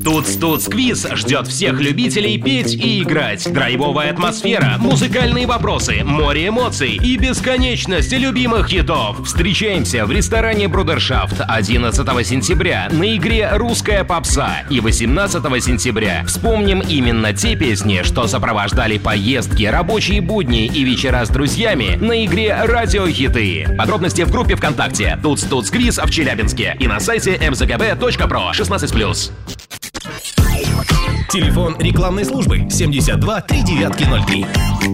Туц-туц-квиз ждет всех любителей петь и играть. Драйвовая атмосфера, музыкальные вопросы, море эмоций и бесконечность любимых хитов. Встречаемся в ресторане Брудершафт 11 сентября на игре «Русская попса». И 18 сентября вспомним именно те песни, что сопровождали поездки, рабочие будни и вечера с друзьями на игре «Радиохиты». Подробности в группе ВКонтакте «Туц-туц-квиз» в Челябинске и на сайте mzgb.pro 16+. Телефон рекламной службы 72 3903.